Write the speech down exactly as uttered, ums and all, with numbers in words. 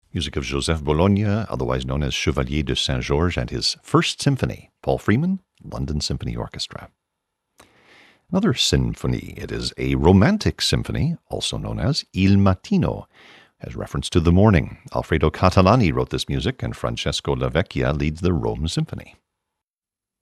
Music of Joseph Bologna, otherwise known as Chevalier de Saint-Georges, and his First Symphony, Paul Freeman, London Symphony Orchestra. Another symphony, it is a romantic symphony, also known as Il Mattino, as reference to the morning. Alfredo Catalani wrote this music, and Francesco Lavecchia leads the Rome Symphony.